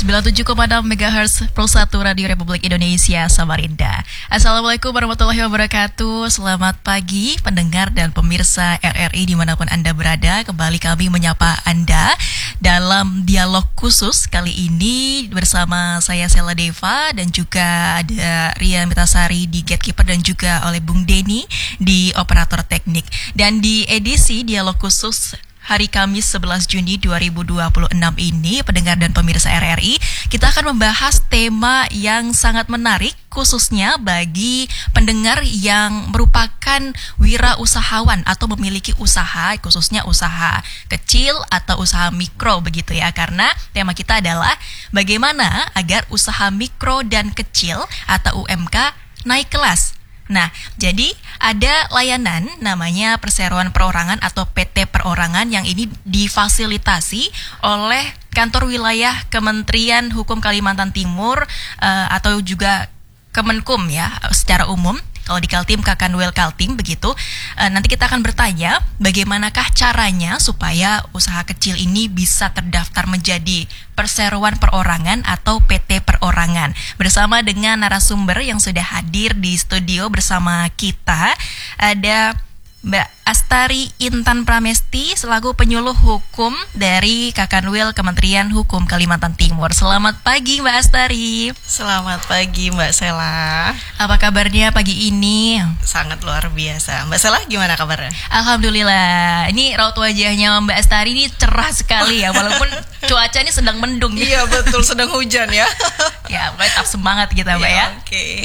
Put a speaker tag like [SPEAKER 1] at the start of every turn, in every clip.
[SPEAKER 1] 97,6 MHz Pro 1 Radio Republik Indonesia Samarinda. Assalamualaikum warahmatullahi wabarakatuh. Selamat pagi pendengar dan pemirsa RRI dimanapun Anda berada. Kembali kami menyapa Anda dalam dialog khusus kali ini bersama saya Sela Deva dan juga ada Ria Mitasari di Gatekeeper dan juga oleh Bung Denny di operator teknik. Dan di edisi dialog khusus hari Kamis 11 Juni 2026 ini, pendengar dan pemirsa RRI, kita akan membahas tema yang sangat menarik khususnya bagi pendengar yang merupakan wirausahawan atau memiliki usaha, khususnya usaha kecil atau usaha mikro begitu ya. Karena tema kita adalah bagaimana agar usaha mikro dan kecil atau UMK naik kelas. Nah, jadi ada layanan namanya perseroan perorangan atau PT Perorangan yang ini difasilitasi oleh Kantor Wilayah Kementerian Hukum Kalimantan Timur atau juga Kemenkum ya secara umum. Kalau di Kaltim, Kakanwil Kaltim begitu. Nanti kita akan bertanya bagaimanakah caranya supaya usaha kecil ini bisa terdaftar menjadi perseroan perorangan atau PT Perorangan. Bersama dengan narasumber yang sudah hadir di studio bersama kita, ada Mbak Astari Intan Pramesti selaku penyuluh hukum dari Kakanwil Kementerian Hukum Kalimantan Timur. Selamat pagi Mbak Astari.
[SPEAKER 2] Selamat pagi Mbak Sela.
[SPEAKER 1] Apa kabarnya pagi ini?
[SPEAKER 2] Sangat luar biasa. Mbak Sela gimana kabarnya?
[SPEAKER 1] Alhamdulillah. Ini raut wajahnya Mbak Astari ini cerah sekali ya, walaupun cuaca ini sedang mendung.
[SPEAKER 2] Iya betul, sedang hujan ya.
[SPEAKER 1] Ya, tetap semangat kita Mbak ya.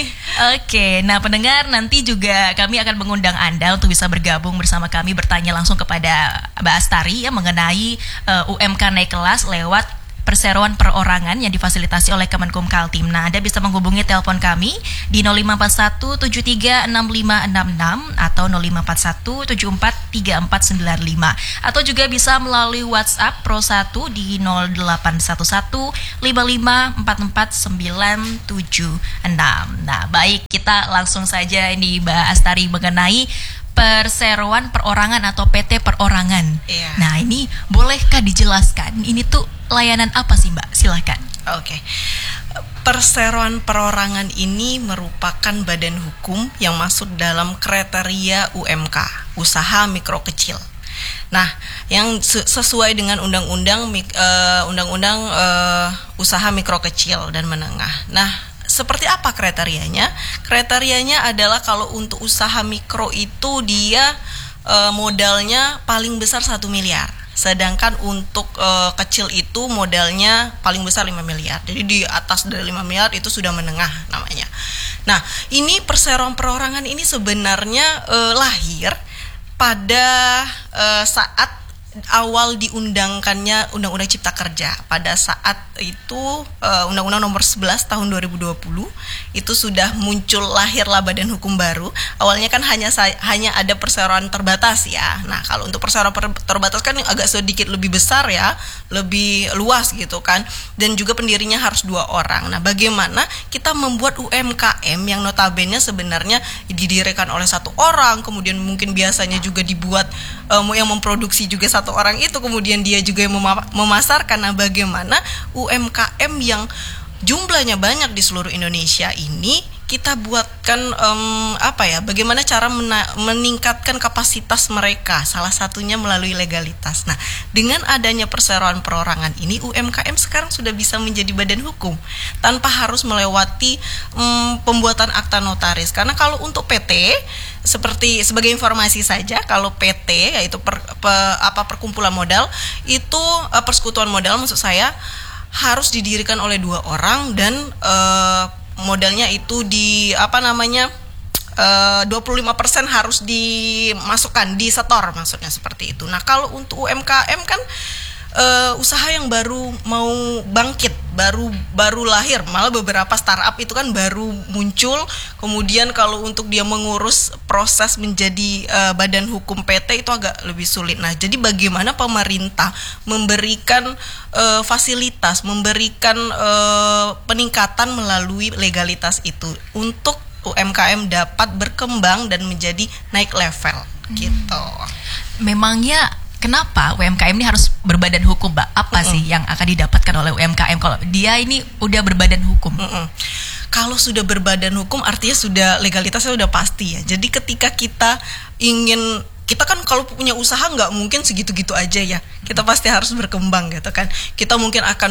[SPEAKER 1] Oke. Nah pendengar, nanti juga kami akan mengundang Anda untuk bisa bergabung bersama kami, bertanya langsung kepada Mbak Astari ya mengenai UMK naik kelas lewat perseroan perorangan yang difasilitasi oleh Kemenkum Kaltim. Nah, Anda bisa menghubungi telepon kami di 0541 736566 atau 0541 743495 atau juga bisa melalui WhatsApp Pro 1 di 0811 5544976. Nah, baik, kita langsung saja ini Mbak Astari mengenai perseroan perorangan atau PT Perorangan.
[SPEAKER 2] Iya.
[SPEAKER 1] Nah, ini bolehkah dijelaskan ini tuh layanan apa sih Mbak? Silakan.
[SPEAKER 2] Oke. Perseroan perorangan ini merupakan badan hukum yang masuk dalam kriteria UMK, usaha mikro kecil. Nah, yang sesuai dengan undang-undang usaha mikro kecil dan menengah. Nah, seperti apa kriterianya? Kriterianya adalah kalau untuk usaha mikro itu dia modalnya paling besar 1 miliar. Sedangkan untuk kecil itu modalnya paling besar 5 miliar. Jadi di atas dari 5 miliar itu sudah menengah namanya. Nah, ini perseroan perorangan ini sebenarnya lahir pada saat awal diundangkannya Undang-Undang Cipta Kerja. Pada saat itu Undang-Undang Nomor 11 Tahun 2020 itu sudah muncul, lahirlah badan hukum baru. Awalnya kan hanya ada perseroan terbatas ya. Nah, kalau untuk perseroan terbatas kan agak sedikit lebih besar ya, lebih luas gitu kan. Dan juga pendirinya harus 2 orang. Nah, bagaimana kita membuat UMKM yang notabene sebenarnya didirikan oleh 1 orang, kemudian mungkin biasanya juga dibuat yang memproduksi juga 1 orang itu, kemudian dia juga yang memasarkan. Nah, bagaimana UMKM yang jumlahnya banyak di seluruh Indonesia ini kita buatkan bagaimana cara meningkatkan kapasitas mereka, salah satunya melalui legalitas. Nah, dengan adanya perseroan perorangan ini UMKM sekarang sudah bisa menjadi badan hukum tanpa harus melewati pembuatan akta notaris. Karena kalau untuk PT, sebagai informasi saja, kalau PT yaitu perkumpulan modal itu persekutuan modal maksud saya harus didirikan oleh 2 orang dan modalnya itu 25% harus dimasukkan, disetor maksudnya seperti itu. Nah, kalau untuk UMKM kan usaha yang baru mau bangkit, baru lahir, malah beberapa startup itu kan baru muncul. Kemudian kalau untuk dia mengurus proses menjadi badan hukum PT itu agak lebih sulit. Nah, jadi bagaimana pemerintah memberikan fasilitas, memberikan peningkatan melalui legalitas itu untuk UMKM dapat berkembang dan menjadi naik level gitu.
[SPEAKER 1] Memangnya Kenapa UMKM ini harus berbadan hukum, Mbak? Apa sih yang akan didapatkan oleh UMKM kalau dia ini udah berbadan hukum?
[SPEAKER 2] Kalau sudah berbadan hukum artinya sudah legalitasnya sudah pasti ya. Jadi ketika kita kan kalau punya usaha nggak mungkin segitu-gitu aja ya. Kita pasti harus berkembang gitu kan. Kita mungkin akan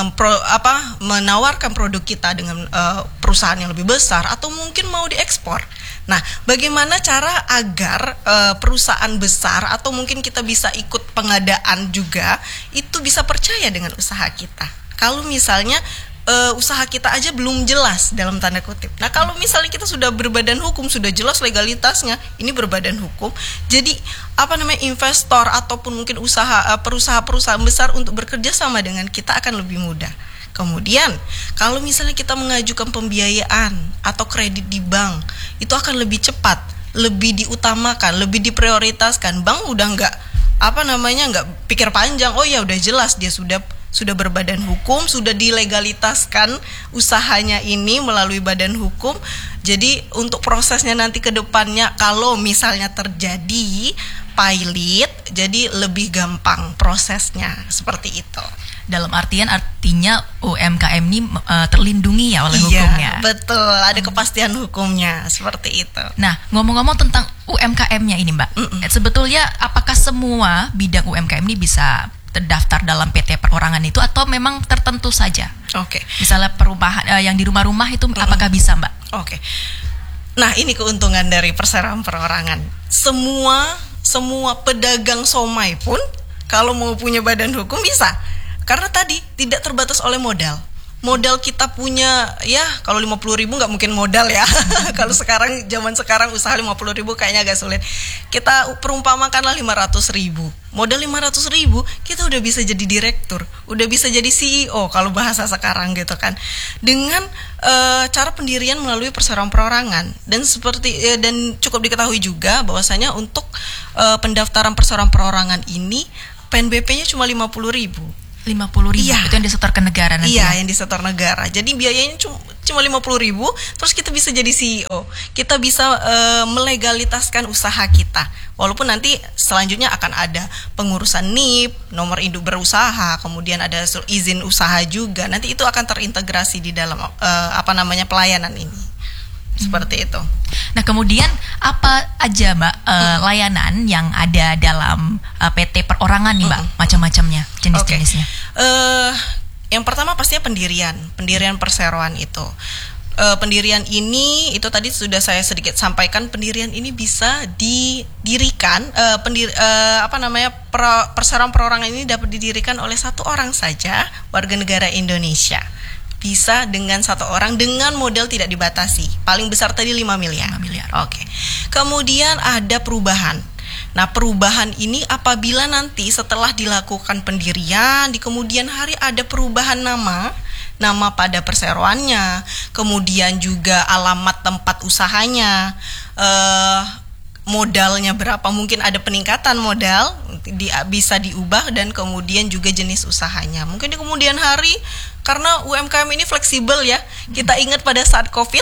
[SPEAKER 2] menawarkan produk kita dengan perusahaan yang lebih besar atau mungkin mau diekspor. Nah, bagaimana cara agar perusahaan besar atau mungkin kita bisa ikut pengadaan juga itu bisa percaya dengan usaha kita. Kalau misalnya usaha kita aja belum jelas dalam tanda kutip. Nah, kalau misalnya kita sudah berbadan hukum, sudah jelas legalitasnya, ini berbadan hukum. Jadi investor ataupun mungkin perusahaan besar untuk bekerja sama dengan kita akan lebih mudah. Kemudian, kalau misalnya kita mengajukan pembiayaan atau kredit di bank, itu akan lebih cepat, lebih diutamakan, lebih diprioritaskan. Bank udah nggak pikir panjang. Oh ya, udah jelas dia sudah berbadan hukum, sudah dilegalitaskan usahanya ini melalui badan hukum. Jadi untuk prosesnya nanti ke depannya kalau misalnya terjadi pilot, jadi lebih gampang prosesnya seperti itu.
[SPEAKER 1] Dalam artinya UMKM ini terlindungi ya oleh hukumnya.
[SPEAKER 2] Iya, betul. Ada kepastian hukumnya seperti itu.
[SPEAKER 1] Nah, ngomong-ngomong tentang UMKM-nya ini, Mbak, sebetulnya apakah semua bidang UMKM ini bisa terdaftar dalam PT perorangan itu atau memang tertentu saja?
[SPEAKER 2] Oke.
[SPEAKER 1] Misalnya perubahan yang di rumah-rumah itu apakah bisa, Mbak?
[SPEAKER 2] Oke. Nah, ini keuntungan dari perseroan perorangan. Semua pedagang somai pun kalau mau punya badan hukum bisa. Karena tadi tidak terbatas oleh modal. Modal kita punya ya kalau 50.000 nggak mungkin modal ya. Kalau zaman sekarang usaha 50.000 kayaknya agak sulit. Kita perumpamakanlah 500.000. Modal 500.000 kita udah bisa jadi direktur, udah bisa jadi CEO kalau bahasa sekarang gitu kan. Dengan cara pendirian melalui perseroan perorangan dan cukup diketahui juga bahwasanya untuk pendaftaran perseroan perorangan ini PNBP-nya cuma 50.000.
[SPEAKER 1] 50.000
[SPEAKER 2] iya.
[SPEAKER 1] Itu yang disetorkan negara nanti.
[SPEAKER 2] Iya, yang disetor negara. Jadi biayanya cuma 50.000, terus kita bisa jadi CEO. Kita bisa melegalitaskan usaha kita. Walaupun nanti selanjutnya akan ada pengurusan NIP, nomor induk berusaha, kemudian ada izin usaha juga. Nanti itu akan terintegrasi di dalam pelayanan ini. Seperti itu.
[SPEAKER 1] Nah, kemudian apa aja, Mbak, layanan yang ada dalam PT perorangan nih, Mbak? Macam-macamnya, jenis-jenisnya.
[SPEAKER 2] Yang pertama pastinya pendirian perseroan itu. Pendirian ini itu tadi sudah saya sedikit sampaikan, pendirian ini bisa didirikan perseroan perorangan ini dapat didirikan oleh satu orang saja warga negara Indonesia. Bisa dengan satu orang dengan modal tidak dibatasi. Paling besar tadi 5 miliar.
[SPEAKER 1] 5 miliar.
[SPEAKER 2] Oke. Kemudian ada perubahan. Nah, perubahan ini apabila nanti setelah dilakukan pendirian di kemudian hari ada perubahan nama pada perseroannya, kemudian juga alamat tempat usahanya, modalnya berapa, mungkin ada peningkatan modal, bisa diubah, dan kemudian juga jenis usahanya. Mungkin di kemudian hari, karena UMKM ini fleksibel ya, kita ingat pada saat COVID,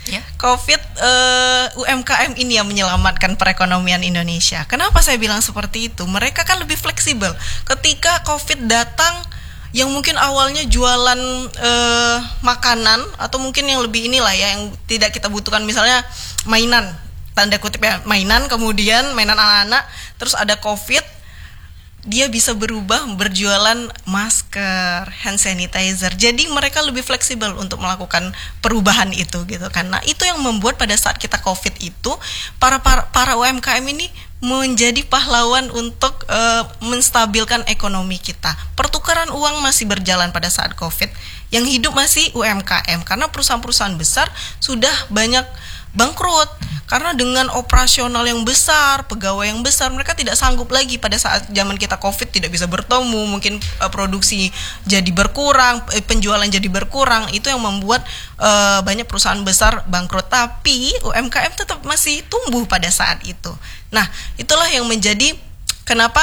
[SPEAKER 2] UMKM ini yang menyelamatkan perekonomian Indonesia. Kenapa saya bilang seperti itu? Mereka kan lebih fleksibel. Ketika COVID datang, yang mungkin awalnya jualan makanan, atau mungkin yang lebih inilah ya, yang tidak kita butuhkan, misalnya mainan, tanda kutip ya, mainan anak-anak, terus ada COVID, dia bisa berubah berjualan masker, hand sanitizer. Jadi mereka lebih fleksibel untuk melakukan perubahan itu gitu kan. Nah, itu yang membuat pada saat kita COVID itu para UMKM ini menjadi pahlawan untuk menstabilkan ekonomi kita. Pertukaran uang masih berjalan pada saat COVID. Yang hidup masih UMKM karena perusahaan-perusahaan besar sudah banyak bangkrut. Karena dengan operasional yang besar, pegawai yang besar, mereka tidak sanggup lagi pada saat zaman kita COVID, tidak bisa bertemu, mungkin produksi jadi berkurang, penjualan jadi berkurang. Itu yang membuat banyak perusahaan besar bangkrut. Tapi UMKM tetap masih tumbuh pada saat itu. Nah, itulah yang menjadi kenapa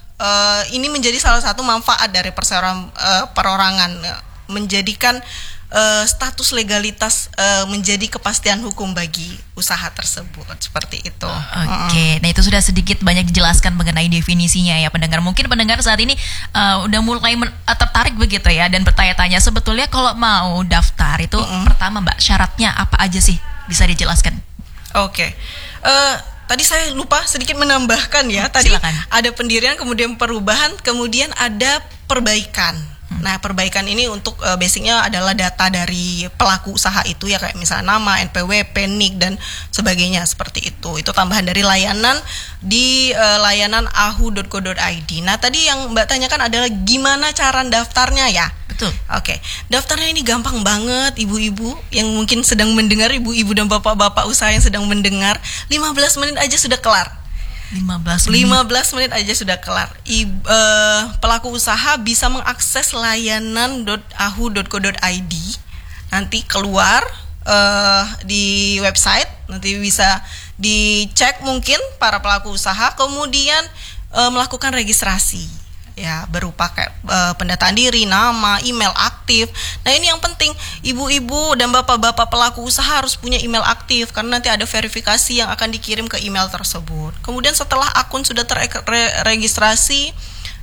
[SPEAKER 2] ini menjadi salah satu manfaat dari perseroan perorangan, menjadikan status legalitas menjadi kepastian hukum bagi usaha tersebut, seperti itu.
[SPEAKER 1] Oke, nah itu sudah sedikit banyak dijelaskan mengenai definisinya ya pendengar. Mungkin pendengar saat ini udah mulai tertarik begitu ya dan bertanya-tanya sebetulnya kalau mau daftar itu pertama Mbak syaratnya apa aja sih, bisa dijelaskan?
[SPEAKER 2] Oke. Tadi saya lupa sedikit menambahkan ya. Tadi
[SPEAKER 1] Silakan.
[SPEAKER 2] ada pendirian, kemudian perubahan, kemudian ada perbaikan. Nah, perbaikan ini untuk basicnya adalah data dari pelaku usaha itu ya, kayak misalnya nama, NPWP, NIK dan sebagainya seperti itu. Itu tambahan dari layanan di layanan ahu.co.id. Nah, tadi yang Mbak tanyakan adalah gimana cara daftarnya ya?
[SPEAKER 1] Betul.
[SPEAKER 2] Oke, daftarnya ini gampang banget ibu-ibu yang mungkin sedang mendengar, ibu-ibu dan bapak-bapak usaha yang sedang mendengar, 15 menit aja sudah kelar.
[SPEAKER 1] 15 menit.
[SPEAKER 2] 15 menit aja sudah kelar. Pelaku usaha bisa mengakses layanan.ahu.co.id. Nanti keluar di website, nanti bisa dicek mungkin para pelaku usaha, kemudian melakukan registrasi. Ya, berupa kayak pendataan diri, nama, email aktif. Nah, ini yang penting, ibu-ibu dan bapak-bapak pelaku usaha harus punya email aktif karena nanti ada verifikasi yang akan dikirim ke email tersebut. Kemudian setelah akun sudah terregistrasi,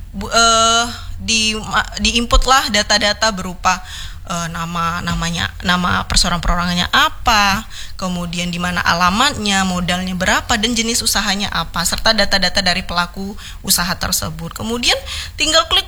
[SPEAKER 2] diinputlah data-data berupa nama perseroan perorangannya apa, kemudian di mana alamatnya, modalnya berapa dan jenis usahanya apa, serta data-data dari pelaku usaha tersebut. Kemudian tinggal klik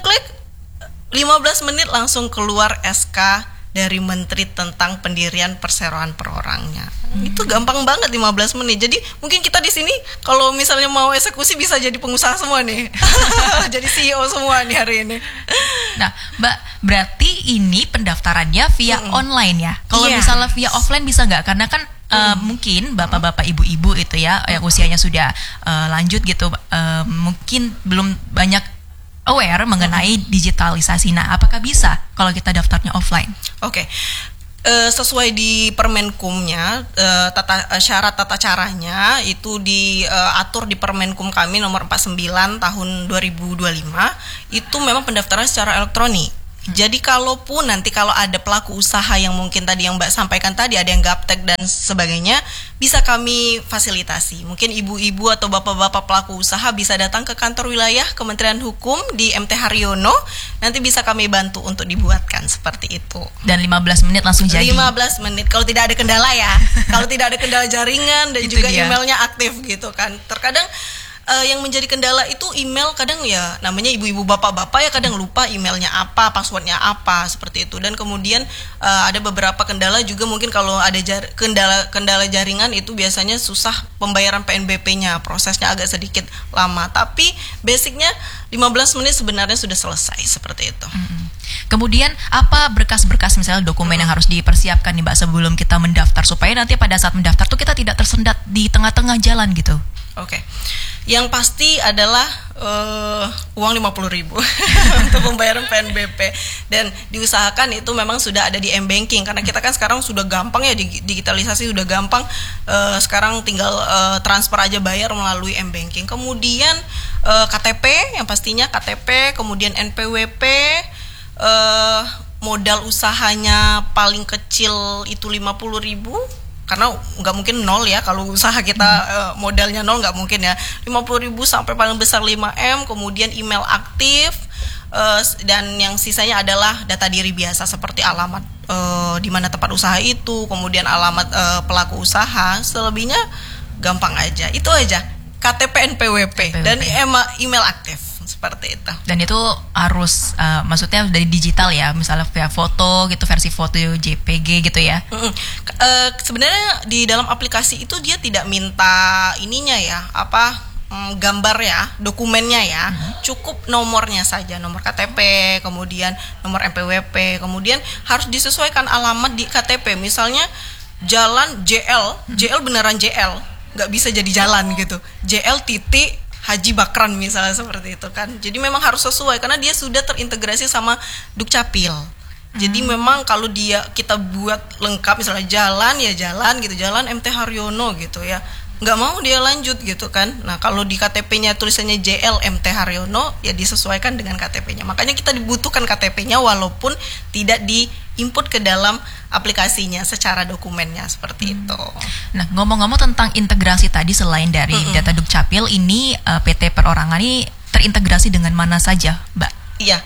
[SPEAKER 2] 15 menit langsung keluar SK dari Menteri tentang pendirian perseroan perorangnya. Itu gampang banget 15 menit. Jadi mungkin kita di sini kalau misalnya mau eksekusi bisa jadi pengusaha semua nih. Jadi CEO semua nih hari ini.
[SPEAKER 1] Nah, Mbak, berarti ini pendaftarannya via online ya? Kalau
[SPEAKER 2] Iya.
[SPEAKER 1] misalnya via offline bisa nggak? Karena kan mungkin bapak-bapak ibu-ibu itu ya yang usianya sudah lanjut gitu, mungkin belum banyak aware mengenai digitalisasi. Nah, apakah bisa kalau kita daftarnya offline?
[SPEAKER 2] Oke. Sesuai di Permenkumnya, syarat tata caranya itu diatur di Permenkum kami nomor 49 tahun 2025, itu memang pendaftaran secara elektronik. Jadi kalau ada pelaku usaha yang mungkin tadi yang Mbak sampaikan tadi, ada yang gaptek dan sebagainya, bisa kami fasilitasi. Mungkin ibu-ibu atau bapak-bapak pelaku usaha bisa datang ke kantor wilayah Kementerian Hukum di MT Haryono, nanti bisa kami bantu untuk dibuatkan seperti itu.
[SPEAKER 1] Dan 15 menit langsung jadi.
[SPEAKER 2] 15 menit kalau tidak ada kendala ya. Kalau tidak ada kendala jaringan dan
[SPEAKER 1] Itu
[SPEAKER 2] juga
[SPEAKER 1] dia.
[SPEAKER 2] emailnya aktif gitu kan. Terkadang yang menjadi kendala itu email, kadang ya namanya ibu-ibu bapak-bapak ya kadang lupa emailnya apa, passwordnya apa, seperti itu. Dan kemudian ada beberapa kendala juga, mungkin kalau ada kendala jaringan itu biasanya susah pembayaran PNBP-nya, prosesnya agak sedikit lama. Tapi basicnya 15 menit sebenarnya sudah selesai, seperti itu.
[SPEAKER 1] Kemudian apa berkas-berkas misalnya dokumen yang harus dipersiapkan nih Mbak sebelum kita mendaftar supaya nanti pada saat mendaftar tuh kita tidak tersendat di tengah-tengah jalan gitu?
[SPEAKER 2] Oke. Yang pasti adalah uang 50.000 untuk pembayaran PNBP, dan diusahakan itu memang sudah ada di M-Banking karena kita kan sekarang sudah gampang ya, digitalisasi sudah gampang. Sekarang tinggal transfer aja, bayar melalui M-Banking. Kemudian KTP, yang pastinya KTP, kemudian NPWP, modal usahanya paling kecil itu 50.000. Karena nggak mungkin nol ya, kalau usaha kita modalnya nol nggak mungkin ya. 50.000 sampai paling besar 5M, kemudian email aktif, dan yang sisanya adalah data diri biasa seperti alamat di mana tempat usaha itu, kemudian alamat pelaku usaha. Selebihnya gampang aja, itu aja, KTP, NPWP. Dan email aktif. Seperti itu.
[SPEAKER 1] Dan itu harus maksudnya dari digital ya, misalnya via foto gitu, versi foto JPG gitu ya.
[SPEAKER 2] Sebenarnya di dalam aplikasi itu dia tidak minta ininya ya, gambar ya, dokumennya ya. Cukup nomornya saja, nomor KTP, kemudian nomor NPWP, kemudian harus disesuaikan alamat di KTP. Misalnya Jalan JL beneran JL, nggak bisa jadi jalan gitu. JL titik Haji Bakran misalnya, seperti itu kan. Jadi memang harus sesuai karena dia sudah terintegrasi sama Dukcapil. Jadi memang kalau kita buat lengkap misalnya jalan gitu, Jalan MT Haryono gitu ya. nggak mau dia lanjut gitu kan. Nah kalau di KTP-nya tulisannya JLMT Haryono, ya disesuaikan dengan KTP-nya. Makanya kita dibutuhkan KTP-nya walaupun tidak diinput ke dalam aplikasinya secara dokumennya seperti itu.
[SPEAKER 1] Nah, ngomong-ngomong tentang integrasi tadi, selain dari data Dukcapil, ini PT Perorangan ini terintegrasi dengan mana saja, Mbak?
[SPEAKER 2] Iya,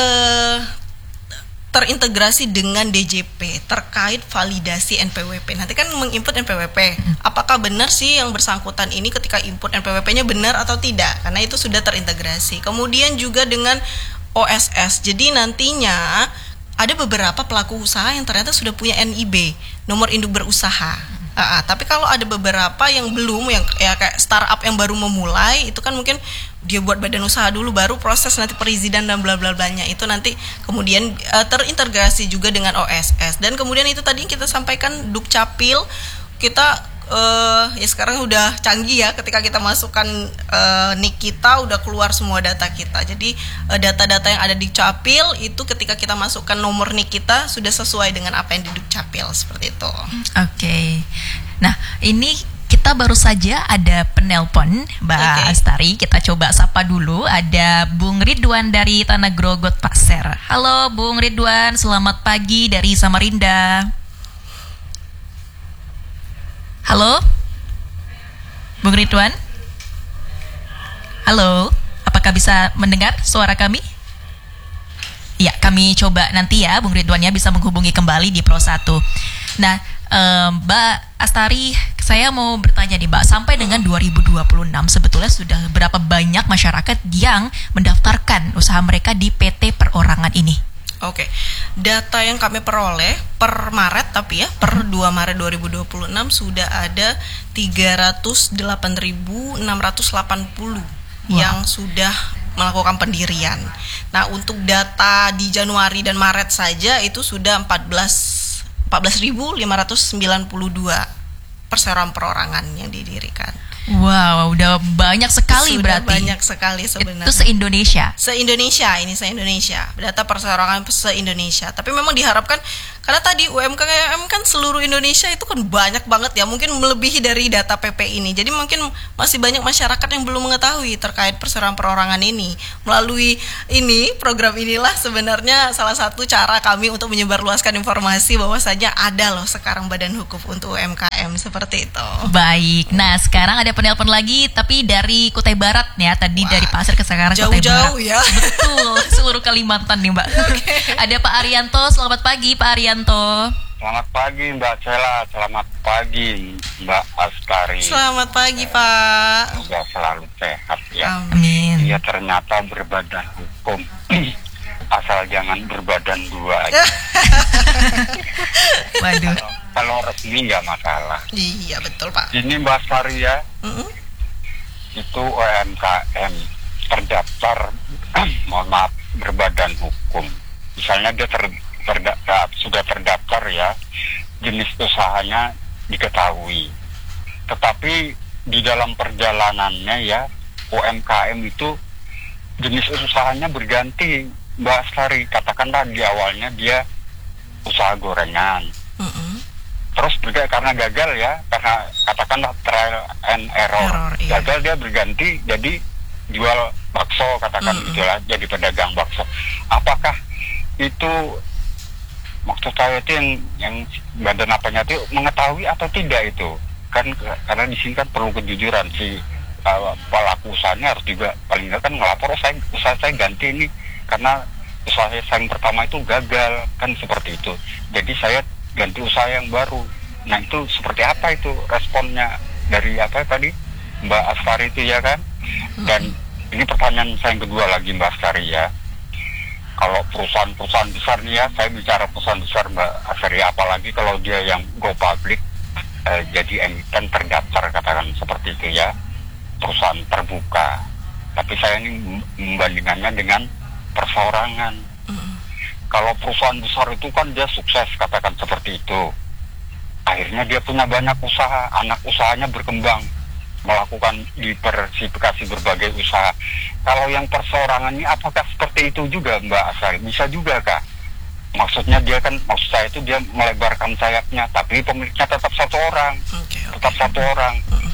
[SPEAKER 2] terintegrasi dengan DJP terkait validasi NPWP. Nanti kan menginput NPWP. Apakah benar sih yang bersangkutan ini ketika input NPWP-nya benar atau tidak? Karena itu sudah terintegrasi. Kemudian juga dengan OSS. Jadi nantinya ada beberapa pelaku usaha yang ternyata sudah punya NIB, nomor induk berusaha. Tapi kalau ada beberapa yang belum, yang ya kayak startup yang baru memulai, itu kan mungkin dia buat badan usaha dulu, baru proses nanti perizinan dan bla bla blanya itu nanti kemudian terintegrasi juga dengan OSS. Dan kemudian itu tadi kita sampaikan Dukcapil, kita ya sekarang udah canggih ya, ketika kita masukkan NIK kita udah keluar semua data kita. Jadi data-data yang ada di Dukcapil itu ketika kita masukkan nomor NIK kita sudah sesuai dengan apa yang di Dukcapil, seperti itu.
[SPEAKER 1] Oke. Nah, ini kita baru saja ada penelpon Mbak Astari. Kita coba sapa dulu. Ada Bung Ridwan dari Tanah Grogot Pasir. Halo Bung Ridwan, selamat pagi dari Samarinda. Halo, Bung Ridwan. Halo, apakah bisa mendengar suara kami? Ya, kami coba nanti ya Bung Ridwannya bisa menghubungi kembali di Pro 1. Nah, Mbak Astari, saya mau bertanya nih Mbak, sampai dengan 2026 sebetulnya sudah berapa banyak masyarakat yang mendaftarkan usaha mereka di PT Perorangan ini?
[SPEAKER 2] Oke, data yang kami peroleh per Maret, tapi ya per 2 Maret 2026 sudah ada 308.680 yang sudah melakukan pendirian. Nah, untuk data di Januari dan Maret saja itu sudah 14.592 perseroan perorangan yang didirikan.
[SPEAKER 1] Wow, udah banyak sekali.
[SPEAKER 2] Sudah
[SPEAKER 1] berarti.
[SPEAKER 2] banyak sekali sebenarnya.
[SPEAKER 1] Itu se-Indonesia?
[SPEAKER 2] Se-Indonesia. Data perserorangan se-Indonesia. Tapi memang diharapkan, karena tadi UMKM kan seluruh Indonesia itu kan banyak banget ya, mungkin melebihi dari data PP ini. Jadi mungkin masih banyak masyarakat yang belum mengetahui terkait perseroan perorangan ini. Melalui ini, program inilah sebenarnya salah satu cara kami untuk menyebarluaskan informasi bahwasanya ada loh sekarang badan hukum untuk UMKM, seperti itu.
[SPEAKER 1] Baik, nah sekarang ada penelpon lagi, tapi dari Kutai Barat ya, tadi dari Pasir ke sekarang Kutai Barat.
[SPEAKER 2] Jauh-jauh ya.
[SPEAKER 1] Betul, seluruh Kalimantan nih Mbak. Ada Pak Arianto, selamat pagi Pak Arianto.
[SPEAKER 3] Selamat pagi Mbak Cela, selamat pagi Mbak Astari.
[SPEAKER 2] Selamat pagi Pak.
[SPEAKER 3] Semoga selalu sehat ya.
[SPEAKER 1] Amin.
[SPEAKER 3] Iya, ternyata berbadan hukum. Asal jangan berbadan dua aja.
[SPEAKER 1] Waduh.
[SPEAKER 3] Kalau resmi nggak masalah.
[SPEAKER 2] Iya betul Pak.
[SPEAKER 3] Ini Mbak Astari ya, itu UMKM terdaftar, mohon maaf, berbadan hukum. Misalnya dia sudah terdaftar ya, jenis usahanya diketahui. Tetapi di dalam perjalanannya ya, UMKM itu jenis usahanya berganti, Mbak Astari. Katakanlah di awalnya dia usaha gorengan. Terus juga karena gagal ya, karena katakanlah trial and error,
[SPEAKER 2] iya.
[SPEAKER 3] gagal, dia berganti jadi jual bakso, katakan gitulah, jadi pedagang bakso. Apakah itu, maksud saya itu yang badan apanya itu mengetahui atau tidak itu? Kan karena di sini kan perlu kejujuran, si pelaku usahanya harus juga paling nggak kan ngelapor, usaha saya ganti ini karena usaha saya yang pertama itu gagal, kan seperti itu. Jadi saya ganti usaha yang baru. Nah itu seperti apa itu responnya dari apa tadi Mbak Astari itu ya kan? Dan ini pertanyaan saya yang kedua lagi Mbak Astari ya. Kalau perusahaan-perusahaan besar nih ya, saya bicara perusahaan besar Mbak Astari, apalagi kalau dia yang go public, jadi emiten terdaftar katakan seperti itu ya, perusahaan terbuka. Tapi saya ini membandingkannya dengan perseorangan. Kalau perusahaan besar itu kan dia sukses, katakan seperti itu. Akhirnya dia punya banyak usaha, anak usahanya berkembang, melakukan diversifikasi berbagai usaha. Kalau yang perseorangan ini apakah seperti itu juga Mbak Asari? Bisa juga kah? Maksudnya dia kan, maksud saya itu dia melebarkan sayapnya, tapi pemiliknya tetap satu orang. Tetap satu orang.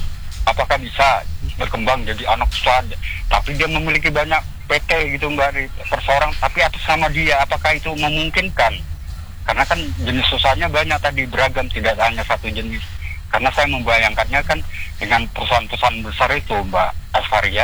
[SPEAKER 3] apakah bisa berkembang jadi anak usaha, tapi dia memiliki banyak PT gitu Mbak, perseorang, tapi atas nama dia, apakah itu memungkinkan? Karena kan jenis usahanya banyak tadi, beragam, tidak hanya satu jenis. Karena saya membayangkannya kan dengan perusahaan-perusahaan besar itu Mbak Asfaria,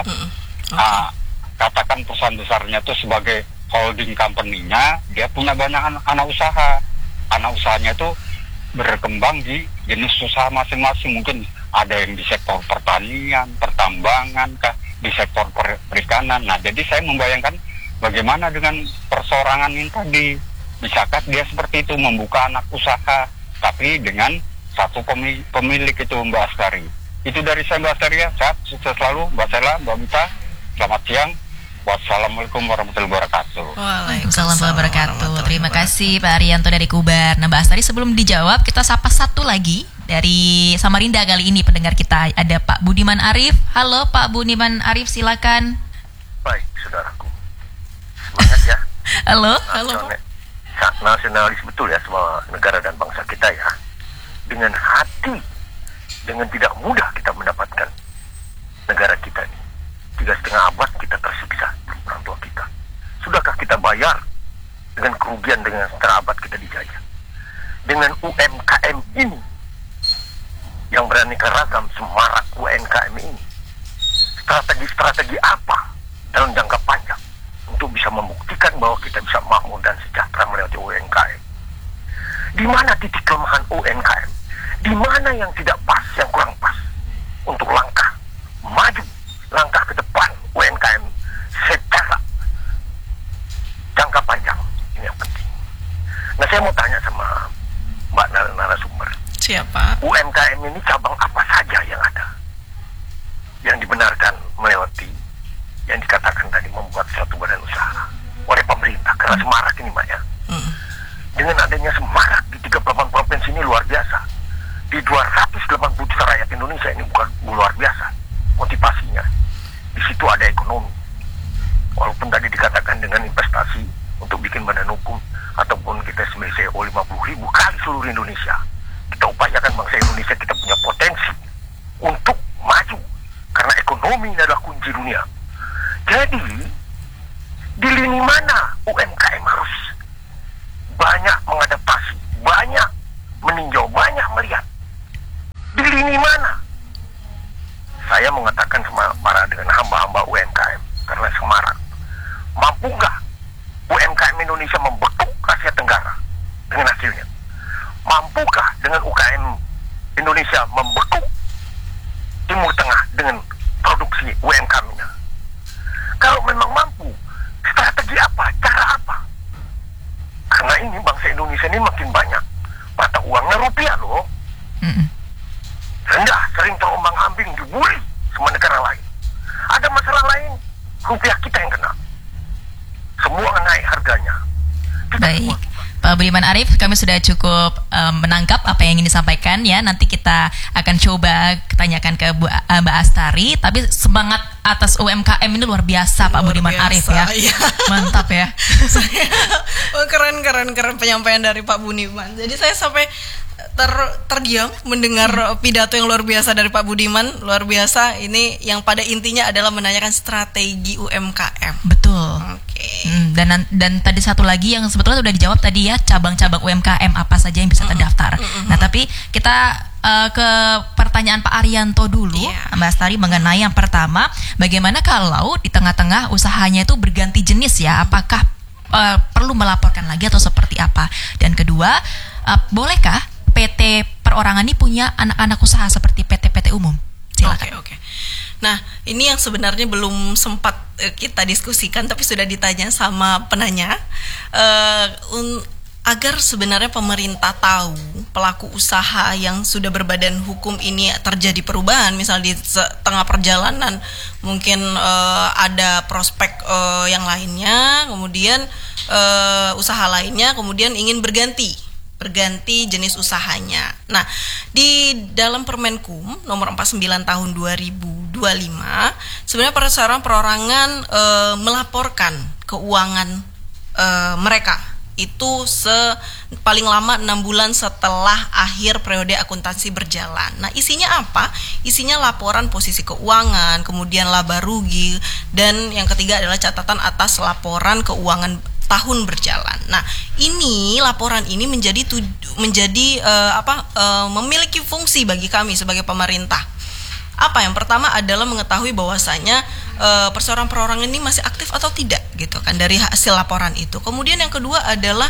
[SPEAKER 3] katakan perusahaan besarnya itu sebagai holding company-nya, dia punya banyak anak usaha. Anak usahanya itu berkembang di jenis usaha masing-masing, mungkin ada yang di sektor pertanian, pertambangan, di sektor perikanan. Nah, jadi saya membayangkan bagaimana dengan perseorangan ini tadi. Bisakah dia seperti itu membuka anak usaha, tapi dengan satu pemilik itu Mbak Astari. Itu dari saya Mbak Astari ya. Sehat, sukses selalu Mbak Sela, Mbak Mita. Selamat siang. Wassalamualaikum warahmatullahi wabarakatuh.
[SPEAKER 1] Waalaikumsalam warahmatullahi wabarakatuh. Terima kasih Pak Arianto dari Kubar. Nah Mbak Astari, sebelum dijawab kita sapa satu lagi dari Samarinda kali ini pendengar kita. Ada Pak Budiman Arif. Halo Pak Budiman Arif, silakan.
[SPEAKER 4] Baik, saudaraku. Semangat ya.
[SPEAKER 1] Halo.
[SPEAKER 4] Nasionalis betul ya semua negara dan bangsa kita ya. Dengan hati, dengan tidak mudah kita mendapatkan negara kita ini. 3,5 abad kita tersiksa orang tua kita. Sudahkah kita bayar dengan kerugian dengan setengah abad kita dijajah? Dengan UMKM ini yang beraneka ragam, semarak UMKM ini, strategi apa dalam jangka panjang untuk bisa membuktikan bahwa kita bisa makmur dan sejahtera melewati UMKM? Di mana titik kelemahan UMKM? Di mana yang tidak pas, yang kurang pas untuk langkah maju, langkah ke depan UMKM secara jangka panjang? Ini yang penting. Nah, saya mau tanya sama Mbak narasumber.
[SPEAKER 2] Siapa?
[SPEAKER 4] UMKM ini cabang apa saja yang ada, yang dibenarkan melewati, yang dikatakan tadi membuat suatu badan usaha oleh pemerintah? Karena semarak ini Mbak ya. Dengan adanya semarak di 38 provinsi ini luar biasa. Di 280 juta rakyat Indonesia ini bukan luar biasa motivasinya. Di situ ada ekonomi. Walaupun tadi dikatakan dengan investasi untuk bikin badan hukum ataupun kita sebagai CEO 50.000 kali seluruh Indonesia. Kita upayakan bangsa Indonesia kita punya potensi untuk maju karena ekonomi ini adalah kunci dunia. Jadi di lini mana UMKM harus banyak mengadaptasi, banyak meninjau, banyak melihat? Di lini mana? Saya mengatakan marah dengan hamba-hamba UMKM karena semarak. Mampu nggak UMKM Indonesia membekuk Asia Tenggara dengan hasilnya? Mampukah dengan UKM Indonesia membekuk Timur Tengah dengan produksi UMKM-nya? Kalau memang mampu, strategi apa? Cara apa? Karena ini bangsa Indonesia ini makin banyak mata uangnya rupiah loh. Rendah, sering terombang-ambing, dibully semua negara lain. Ada masalah lain, rupiah kita yang kena. Semua naik harganya.
[SPEAKER 1] Baik, Pak Budiman Arif, kami sudah cukup menangkap apa yang ingin disampaikan ya. Nanti kita akan coba tanyakan ke Mbak Astari. Tapi semangat atas UMKM ini luar biasa Pak Budiman Arif ya.
[SPEAKER 2] Iya.
[SPEAKER 1] Mantap ya.
[SPEAKER 2] Keren penyampaian dari Pak Budiman. Jadi saya sampai terdiam mendengar pidato yang luar biasa dari Pak Budiman. Luar biasa. Ini yang pada intinya adalah menanyakan strategi UMKM.
[SPEAKER 1] Betul.
[SPEAKER 2] Oke.
[SPEAKER 1] Dan tadi satu lagi yang sebetulnya sudah dijawab tadi ya, cabang-cabang UMKM apa saja yang bisa terdaftar. Nah, tapi kita ke pertanyaan Pak Arianto dulu, Mbak Astari, mengenai yang pertama, bagaimana kalau di tengah-tengah usahanya itu berganti jenis ya, apakah perlu melaporkan lagi atau seperti apa? Dan kedua, bolehkah PT perorangan ini punya anak-anak usaha seperti PT-PT umum? Silakan.
[SPEAKER 2] Oke. Nah, ini yang sebenarnya belum sempat kita diskusikan, tapi sudah ditanya sama penanya, agar sebenarnya pemerintah tahu pelaku usaha yang sudah berbadan hukum ini terjadi perubahan, misalnya di tengah perjalanan mungkin ada prospek yang lainnya, kemudian usaha lainnya kemudian ingin berganti jenis usahanya. Nah, di dalam Permenkum nomor 49 tahun 2025 sebenarnya perorangan melaporkan keuangan mereka Itu paling lama 6 bulan setelah akhir periode akuntansi berjalan. Nah, isinya apa? Isinya laporan posisi keuangan, kemudian laba rugi, dan yang ketiga adalah catatan atas laporan keuangan tahun berjalan. Nah, ini laporan ini memiliki fungsi bagi kami sebagai pemerintah. Apa yang pertama adalah mengetahui bahwasanya perseroan perorangan ini masih aktif atau tidak gitu kan dari hasil laporan itu. Kemudian yang kedua adalah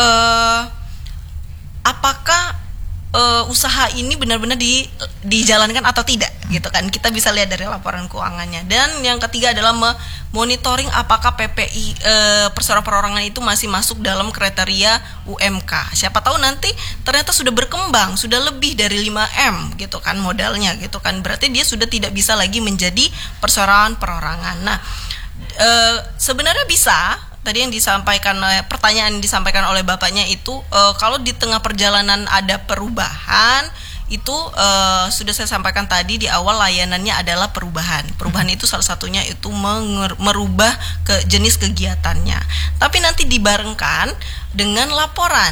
[SPEAKER 2] apakah usaha ini benar-benar dijalankan atau tidak gitu kan, kita bisa lihat dari laporan keuangannya. Dan yang ketiga adalah monitoring apakah PPI perseroan perorangan itu masih masuk dalam kriteria UMK. Siapa tahu nanti ternyata sudah berkembang, sudah lebih dari 5M gitu kan modalnya gitu kan, berarti dia sudah tidak bisa lagi menjadi perseroan perorangan. Nah, sebenarnya bisa. Tadi yang disampaikan, pertanyaan yang disampaikan oleh bapaknya itu, kalau di tengah perjalanan ada perubahan, itu sudah saya sampaikan tadi di awal, layanannya adalah perubahan. Perubahan itu salah satunya itu merubah ke jenis kegiatannya. Tapi nanti dibarengkan dengan laporan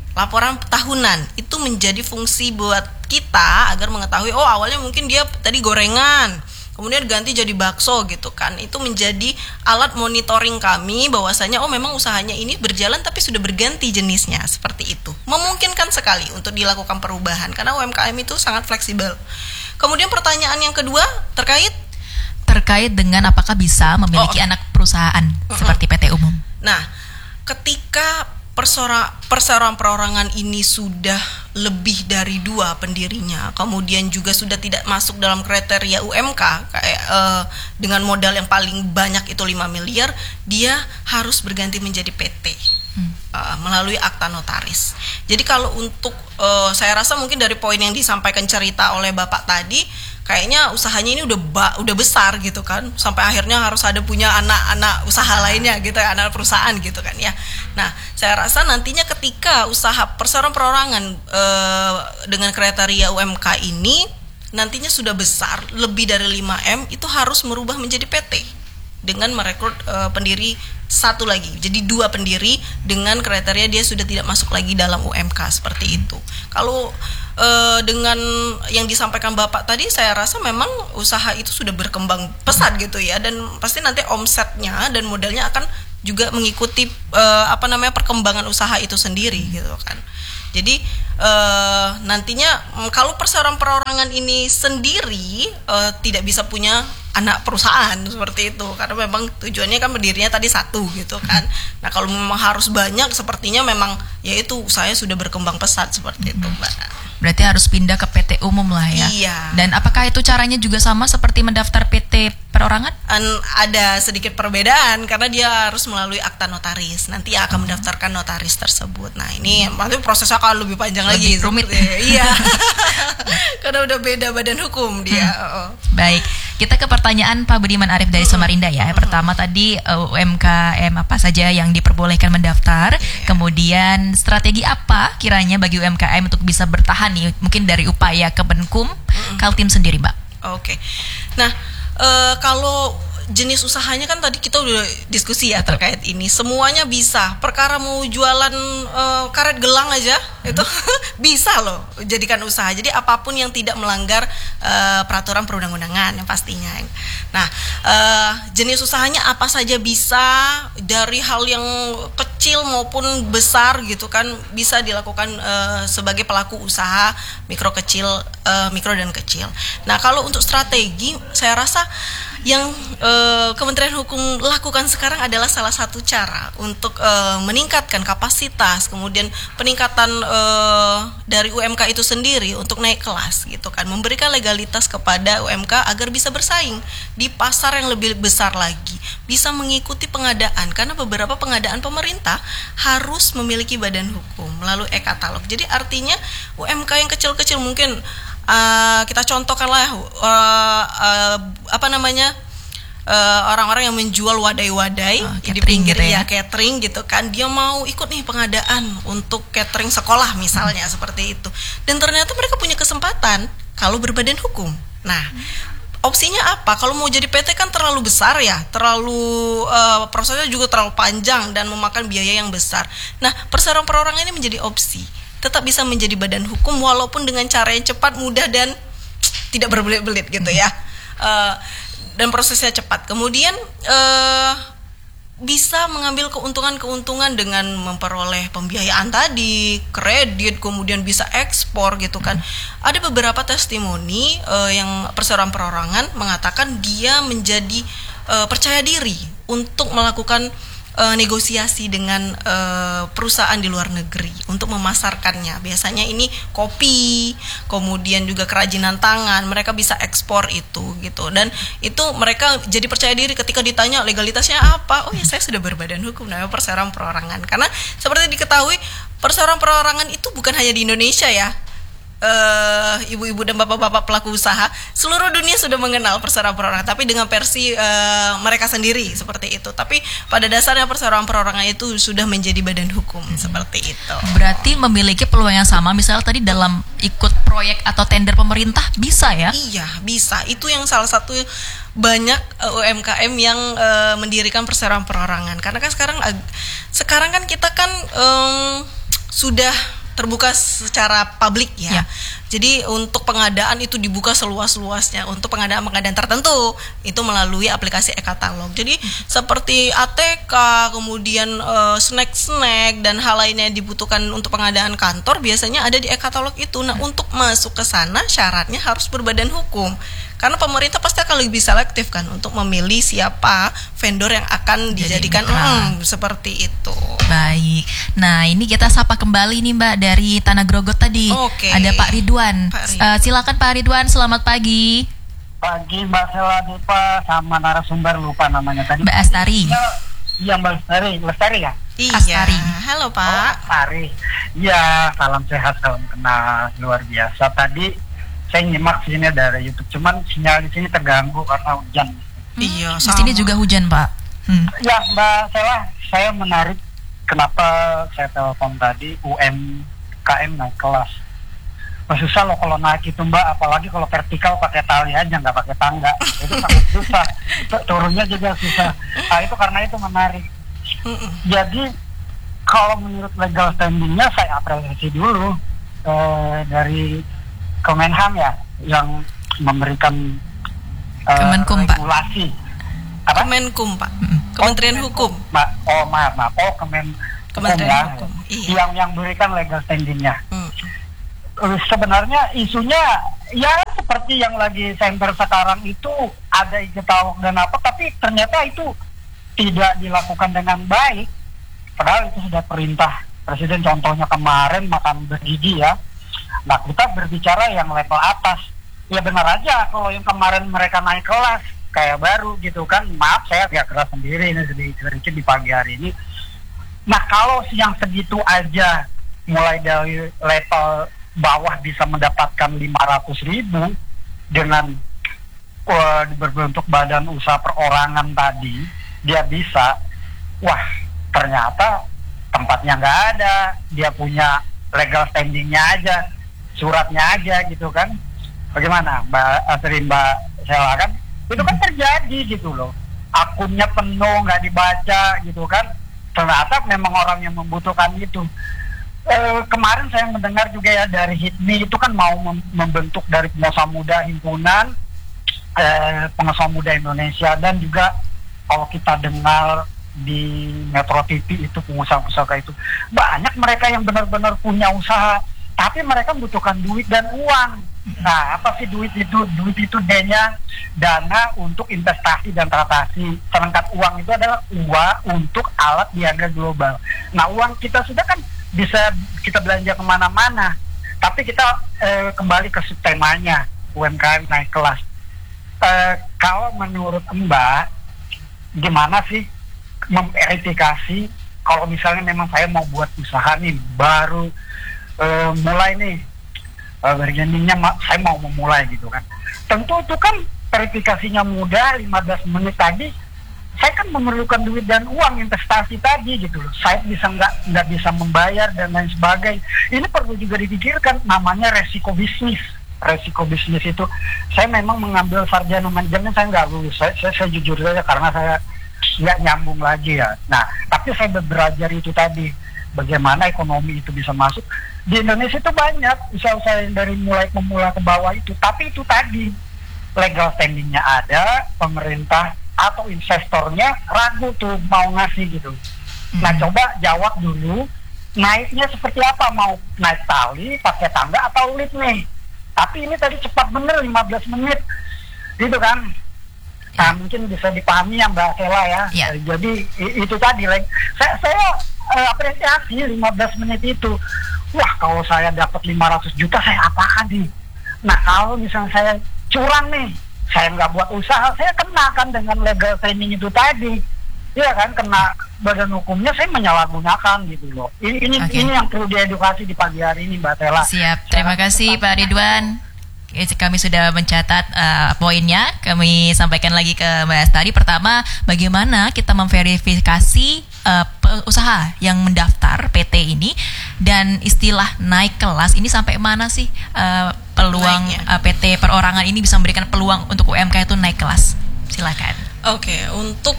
[SPEAKER 2] tahunan. Itu menjadi fungsi buat kita agar mengetahui, oh awalnya mungkin dia tadi gorengan, kemudian ganti jadi bakso gitu kan. Itu menjadi alat monitoring kami bahwasanya oh memang usahanya ini berjalan tapi sudah berganti jenisnya, seperti itu. Memungkinkan sekali untuk dilakukan perubahan karena UMKM itu sangat fleksibel. Kemudian pertanyaan yang kedua terkait
[SPEAKER 1] dengan apakah bisa memiliki anak perusahaan seperti PT Umum.
[SPEAKER 2] Nah, ketika perseroan perorangan ini sudah lebih dari 2 pendirinya, kemudian juga sudah tidak masuk dalam kriteria UMK kayak dengan modal yang paling banyak itu 5 miliar, dia harus berganti menjadi PT melalui akta notaris. Jadi kalau untuk saya rasa mungkin dari poin yang disampaikan cerita oleh Bapak tadi, kayaknya usahanya ini udah besar gitu kan, sampai akhirnya harus ada punya anak usaha lainnya gitu ya, anak perusahaan gitu kan ya. Nah, saya rasa nantinya ketika usaha perseroan perorangan dengan kriteria UMK ini nantinya sudah besar lebih dari 5M, itu harus merubah menjadi PT dengan merekrut pendiri satu lagi, jadi 2 pendiri dengan kriteria dia sudah tidak masuk lagi dalam UMK, seperti itu. Kalau dengan yang disampaikan Bapak tadi, saya rasa memang usaha itu sudah berkembang pesat gitu ya, dan pasti nanti omsetnya dan modalnya akan juga mengikuti perkembangan usaha itu sendiri gitu kan. Jadi nantinya kalau perseroan perorangan ini sendiri tidak bisa punya anak perusahaan seperti itu, karena memang tujuannya kan berdirinya tadi satu gitu kan. Nah, kalau memang harus banyak, sepertinya memang yaitu usahanya sudah berkembang pesat seperti itu, Mbak.
[SPEAKER 1] Berarti harus pindah ke PT Umum lah ya.
[SPEAKER 2] Iya.
[SPEAKER 1] Dan apakah itu caranya juga sama seperti mendaftar PT perorangan?
[SPEAKER 2] Ada sedikit perbedaan karena dia harus melalui akta notaris. Nanti akan mendaftarkan notaris tersebut. Nah, ini nanti prosesnya akan lebih panjang lagi.
[SPEAKER 1] Rumit.
[SPEAKER 2] Iya. Karena udah beda badan hukum dia.
[SPEAKER 1] Baik. Kita ke pertanyaan Pak Budiman Arif dari Samarinda ya. Pertama tadi UMKM apa saja yang diperbolehkan mendaftar. Kemudian strategi apa kiranya bagi UMKM untuk bisa bertahan nih, mungkin dari upaya Kemenkum, Kaltim sendiri, Mbak.
[SPEAKER 2] Oke. Nah, kalau jenis usahanya kan tadi kita udah diskusi ya terkait ini. Semuanya bisa. Perkara mau jualan karet gelang aja itu bisa loh jadikan usaha. Jadi apapun yang tidak melanggar peraturan perundang-undangan yang pastinya. Nah, jenis usahanya apa saja bisa, dari hal yang kecil maupun besar gitu kan, bisa dilakukan sebagai pelaku usaha mikro dan kecil. Nah, kalau untuk strategi, saya rasa yang Kementerian Hukum lakukan sekarang adalah salah satu cara untuk meningkatkan kapasitas, kemudian peningkatan dari UMK itu sendiri untuk naik kelas gitu kan, memberikan legalitas kepada UMK agar bisa bersaing di pasar yang lebih besar lagi, bisa mengikuti pengadaan, karena beberapa pengadaan pemerintah harus memiliki badan hukum melalui e-katalog. Jadi artinya UMK yang kecil-kecil mungkin kita contohkanlah orang-orang yang menjual wadai-wadai di pinggir
[SPEAKER 1] gitu ya,
[SPEAKER 2] catering gitu kan, dia mau ikut nih pengadaan untuk catering sekolah misalnya, seperti itu, dan ternyata mereka punya kesempatan kalau berbadan hukum. Nah, opsinya apa? Kalau mau jadi PT kan terlalu besar ya, terlalu prosesnya juga terlalu panjang dan memakan biaya yang besar. Nah, perseroan perorangan ini menjadi opsi, tetap bisa menjadi badan hukum walaupun dengan cara yang cepat, mudah dan tidak berbelit-belit gitu ya. Dan prosesnya cepat. Kemudian bisa mengambil keuntungan-keuntungan dengan memperoleh pembiayaan tadi, kredit, kemudian bisa ekspor gitu kan. Ada beberapa testimoni yang perseroan perorangan mengatakan dia menjadi percaya diri untuk melakukan negosiasi dengan perusahaan di luar negeri untuk memasarkannya. Biasanya ini kopi, kemudian juga kerajinan tangan, mereka bisa ekspor itu gitu. Dan itu mereka jadi percaya diri ketika ditanya legalitasnya apa. Oh ya, saya sudah berbadan hukum, namanya perseroan perorangan. Karena seperti diketahui, perseroan perorangan itu bukan hanya di Indonesia ya. Ibu-ibu dan bapak-bapak pelaku usaha seluruh dunia sudah mengenal perseroan perorangan, tapi dengan versi mereka sendiri seperti itu. Tapi pada dasarnya perseroan perorangan itu sudah menjadi badan hukum seperti itu.
[SPEAKER 1] Berarti memiliki peluang yang sama, misalnya tadi dalam ikut proyek atau tender pemerintah bisa ya?
[SPEAKER 2] Iya, bisa. Itu yang salah satu banyak UMKM yang mendirikan perseroan perorangan. Karena kan sekarang kan kita kan sudah terbuka secara publik ya. Jadi untuk pengadaan itu dibuka seluas-luasnya. Untuk pengadaan-pengadaan tertentu itu melalui aplikasi e-katalog. Jadi seperti ATK, kemudian snack-snack dan hal lainnya yang dibutuhkan untuk pengadaan kantor biasanya ada di e-katalog itu. Nah, untuk masuk ke sana syaratnya harus berbadan hukum. Karena pemerintah pasti akan lebih selektif kan untuk memilih siapa vendor yang akan dijadikan seperti itu.
[SPEAKER 1] Baik. Nah, ini kita sapa kembali nih Mbak dari Tanah Grogot tadi.
[SPEAKER 2] Oke.
[SPEAKER 1] Ada Pak Ridwan. Silakan Pak Ridwan, selamat pagi.
[SPEAKER 5] Pagi Mbak Sela, lupa sama narasumber, lupa namanya tadi.
[SPEAKER 1] Mbak Astari.
[SPEAKER 5] Iya Mbak Lestari ya?
[SPEAKER 2] Iya.
[SPEAKER 1] Astari.
[SPEAKER 2] Halo Pak.
[SPEAKER 5] Astari. Iya, salam sehat, salam kenal, luar biasa. Tadi saya nyimak sini dari YouTube, cuman sinyal di sini terganggu karena hujan.
[SPEAKER 2] Iya,
[SPEAKER 1] di sini juga hujan Pak.
[SPEAKER 5] Ya Mbak Sela, saya menarik kenapa saya telepon tadi UMKM naik kelas. Susah loh kalau naik itu Mbak, apalagi kalau vertikal pakai tali aja, nggak pakai tangga. Itu sangat susah. Turunnya juga susah. Nah, itu karena itu menarik. Jadi kalau menurut legal standingnya saya apresiasi dulu dari Kemenham ya, yang memberikan
[SPEAKER 2] Kemenkum,
[SPEAKER 5] regulasi.
[SPEAKER 2] Apa? Kemenkum Pak. Kementerian Hukum.
[SPEAKER 5] Maaf.
[SPEAKER 2] Kementerian Hukum.
[SPEAKER 5] Iya. Yang berikan legal standingnya. Sebenarnya isunya ya seperti yang lagi center sekarang itu ada e-katalog dan apa, tapi ternyata itu tidak dilakukan dengan baik. Padahal itu sudah perintah Presiden, contohnya kemarin makan bergigi ya. Nah, kita berbicara yang level atas. Ya benar aja kalau yang kemarin mereka naik kelas kayak baru gitu kan. Maaf, saya agak keras sendiri ini sedikit di pagi hari ini. Nah, kalau yang segitu aja mulai dari level bawah bisa mendapatkan 500.000 dengan berbentuk badan usaha perorangan tadi, dia bisa, wah ternyata tempatnya nggak ada, dia punya legal standingnya aja, suratnya aja gitu kan. Bagaimana Mbak Astri, Mbak Sela kan? Itu kan terjadi gitu loh. Akunnya penuh, nggak dibaca gitu kan. Ternyata memang orang yang membutuhkan itu. Kemarin saya mendengar juga ya dari HIPMI itu kan mau membentuk dari pengusaha muda, himpunan pengusaha muda Indonesia, dan juga kalau kita dengar di Metro TV itu pengusaha-pengusaha itu banyak mereka yang benar-benar punya usaha, tapi mereka membutuhkan duit dan uang. Nah, apa sih duit itu? Duit itu dana untuk investasi dan transaksi. Sedangkan uang itu adalah uang untuk alat niaga global. Nah, uang kita sudah kan bisa kita belanja kemana-mana, tapi kita kembali ke subtemanya UMKM naik kelas. Kalau menurut Mbak, gimana sih memverifikasi kalau misalnya memang saya mau buat usaha nih, baru mulai nih berjanjinya saya mau memulai gitu kan. Tentu itu kan verifikasinya mudah, 15 menit tadi. Saya kan memerlukan duit dan uang investasi tadi gitu loh. Saya bisa nggak bisa membayar dan lain sebagainya. Ini perlu juga dipikirkan, namanya resiko bisnis. resiko bisnis itu, saya memang mengambil sarjana manajemen, saya nggak lulus. Saya jujur saja karena saya nggak nyambung lagi ya. Nah, tapi saya belajar itu tadi, bagaimana ekonomi itu bisa masuk. Di Indonesia itu banyak usaha-usaha yang dari mulai pemula ke bawah itu, tapi itu tadi legal standingnya ada, pemerintah atau investornya ragu tuh mau ngasih gitu. Nah, coba jawab dulu, naiknya seperti apa, mau naik tali, pakai tangga atau lift nih. Tapi ini tadi cepat bener 15 menit gitu kan. Nah, mungkin bisa dipahami yang Mbak Sela ya. Jadi itu tadi saya apresiasi 15 menit itu. Wah, kalau saya dapat 500 juta saya apakan nih. Nah, kalau misalnya saya curang nih, saya nggak buat usaha, saya kenakan dengan legal standing itu tadi. Iya kan, kena badan hukumnya, saya menyalahgunakan gitu loh. Ini yang perlu diedukasi di pagi hari ini, Mbak Tela.
[SPEAKER 1] Siap, terima kasih Pak Ridwan. Kami sudah mencatat poinnya. Kami sampaikan lagi ke Mbak Astari. Pertama, bagaimana kita memverifikasi usaha yang mendaftar PT ini, dan istilah naik kelas ini sampai mana sih peluang PT perorangan ini bisa memberikan peluang untuk UMK itu naik kelas? Silakan.
[SPEAKER 2] Oke, untuk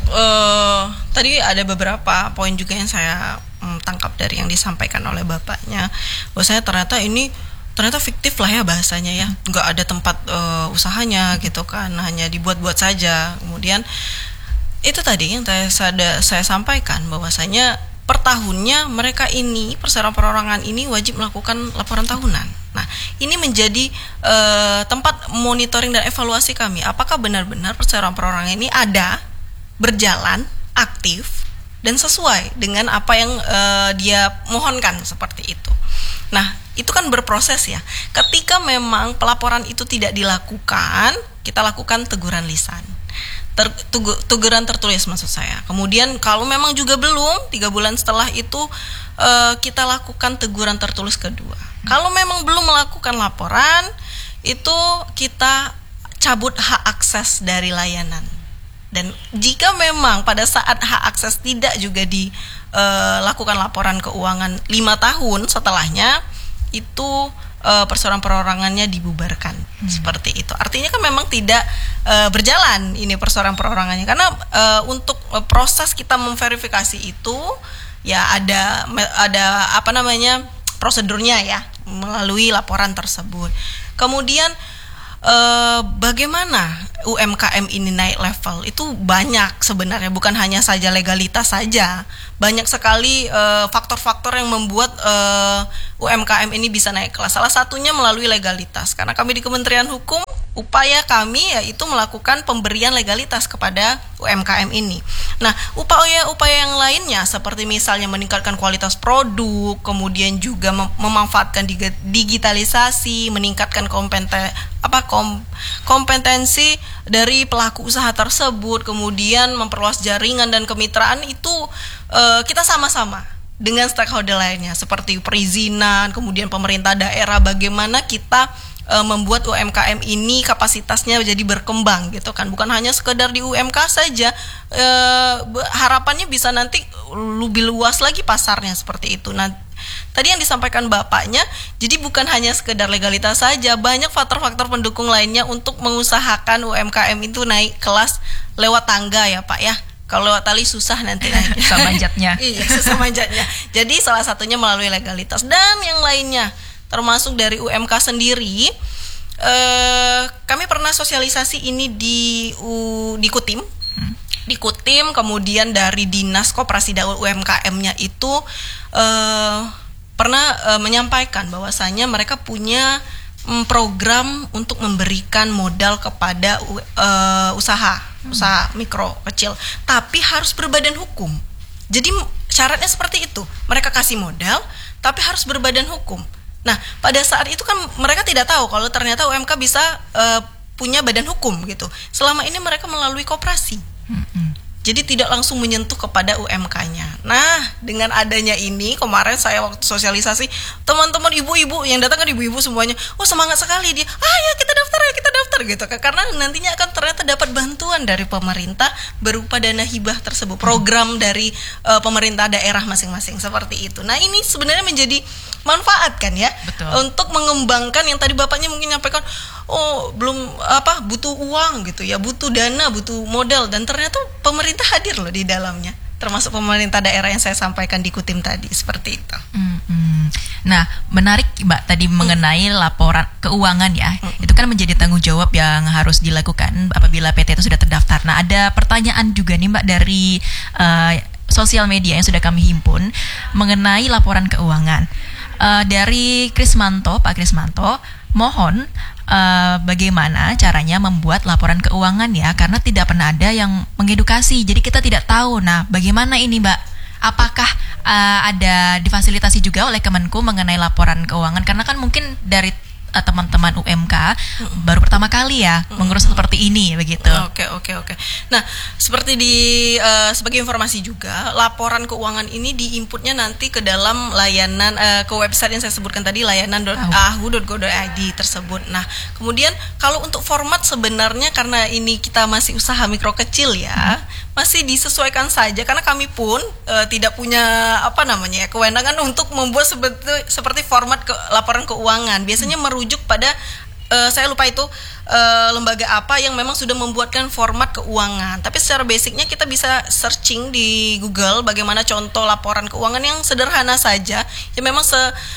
[SPEAKER 2] tadi ada beberapa poin juga yang saya tangkap dari yang disampaikan oleh bapaknya, bahwa saya ternyata fiktif lah ya bahasanya ya, nggak ada tempat usahanya gitu kan, hanya dibuat-buat saja. Kemudian itu tadi yang saya sampaikan, bahwasanya per tahunnya mereka ini, perseroan perorangan ini wajib melakukan laporan tahunan. Nah, ini menjadi tempat monitoring dan evaluasi kami. Apakah benar-benar perseroan perorangan ini ada, berjalan, aktif, dan sesuai dengan apa yang dia mohonkan, seperti itu. Nah, itu kan berproses ya. Ketika memang pelaporan itu tidak dilakukan, kita lakukan teguran lisan. Teguran tertulis maksud saya. Kemudian kalau memang juga belum, 3 bulan setelah itu kita lakukan teguran tertulis kedua. Kalau memang belum melakukan laporan, itu kita cabut hak akses dari layanan. Dan jika memang pada saat hak akses tidak juga dilakukan laporan keuangan 5 tahun setelahnya, itu perseroan perorangannya dibubarkan. Seperti itu. Artinya kan memang tidak berjalan ini perseroan perorangannya, karena untuk proses kita memverifikasi itu ya ada prosedurnya ya, melalui laporan tersebut. Kemudian bagaimana UMKM ini naik level, itu banyak sebenarnya, bukan hanya saja legalitas saja. Banyak sekali faktor-faktor yang membuat UMKM ini bisa naik kelas. Salah satunya melalui legalitas. Karena kami di Kementerian Hukum, upaya kami yaitu melakukan pemberian legalitas kepada UMKM ini. Nah, upaya-upaya yang lainnya seperti misalnya meningkatkan kualitas produk, kemudian juga memanfaatkan digitalisasi, meningkatkan kompetensi dari pelaku usaha tersebut, kemudian memperluas jaringan dan kemitraan, itu kita sama-sama dengan stakeholder lainnya seperti perizinan, kemudian pemerintah daerah, bagaimana kita membuat UMKM ini kapasitasnya jadi berkembang gitu kan, bukan hanya sekedar di UMK saja, harapannya bisa nanti lebih luas lagi pasarnya, seperti itu. Nah, tadi yang disampaikan bapaknya, jadi bukan hanya sekedar legalitas saja, banyak faktor-faktor pendukung lainnya untuk mengusahakan UMKM itu naik kelas lewat tangga ya Pak ya. Kalau lewat tali susah nanti naiknya.
[SPEAKER 1] Susah manjatnya.
[SPEAKER 2] Iya, susah manjatnya. Jadi salah satunya melalui legalitas dan yang lainnya, termasuk dari UMK sendiri. Kami pernah sosialisasi ini di Kutim. Di Kutim, kemudian dari Dinas Koperasi Daur UMKM-nya itu pernah menyampaikan bahwasanya mereka punya program untuk memberikan modal kepada usaha mikro kecil, tapi harus berbadan hukum. Jadi syaratnya seperti itu, mereka kasih modal tapi harus berbadan hukum. Nah, pada saat itu kan mereka tidak tahu kalau ternyata UMK bisa punya badan hukum gitu. Selama ini mereka melalui koperasi. Jadi tidak langsung menyentuh kepada UMK-nya. Nah, dengan adanya ini, kemarin saya waktu sosialisasi, teman-teman ibu-ibu yang datang kan ibu-ibu semuanya, oh semangat sekali dia, ya kita daftar pintar gitu kan, karena nantinya akan ternyata dapat bantuan dari pemerintah berupa dana hibah tersebut, program dari pemerintah daerah masing-masing seperti itu. Nah ini sebenarnya menjadi manfaat kan ya.
[SPEAKER 1] Betul.
[SPEAKER 2] Untuk mengembangkan yang tadi bapaknya mungkin nyampaikan, belum butuh uang gitu ya, butuh dana, butuh modal, dan ternyata pemerintah hadir loh di dalamnya, termasuk pemerintah daerah yang saya sampaikan di Kutim tadi, seperti itu.
[SPEAKER 1] Nah, menarik Mbak tadi mengenai laporan keuangan ya. Itu kan menjadi tanggung jawab yang harus dilakukan apabila PT itu sudah terdaftar. Nah, ada pertanyaan juga nih Mbak dari sosial media yang sudah kami himpun mengenai laporan keuangan. Dari Pak Krismanto, mohon bagaimana caranya membuat laporan keuangan ya, karena tidak pernah ada yang mengedukasi, jadi kita tidak tahu. Nah, bagaimana ini Mbak? Apakah ada difasilitasi juga oleh Kemenku mengenai laporan keuangan? Karena kan mungkin dari teman-teman UMK baru pertama kali ya mengurus seperti ini begitu.
[SPEAKER 2] Oke. Nah, seperti sebagai informasi juga, laporan keuangan ini diinputnya nanti ke dalam layanan ke website yang saya sebutkan tadi, layanan.ahu.go.id tersebut. Nah, kemudian kalau untuk format sebenarnya karena ini kita masih usaha mikro kecil ya, masih disesuaikan saja karena kami pun tidak punya kewenangan untuk membuat seperti format laporan keuangan. Biasanya merujuk pada saya lupa itu lembaga apa yang memang sudah membuatkan format keuangan. Tapi secara basicnya kita bisa searching di Google bagaimana contoh laporan keuangan yang sederhana saja, yang memang